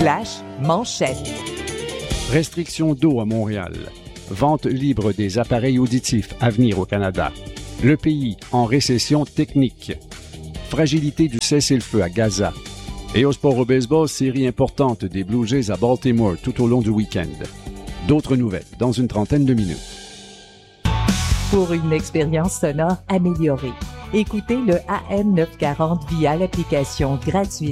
Flash manchette. Restriction d'eau à Montréal. Vente libre des appareils auditifs à venir au Canada. Le pays en récession technique. Fragilité du cessez-le-feu à Gaza. Et au sport au baseball, série importante des Blue Jays à Baltimore tout au long du week-end. D'autres nouvelles dans une trentaine de minutes. Pour une expérience sonore améliorée, écoutez le AM 940 via l'application gratuite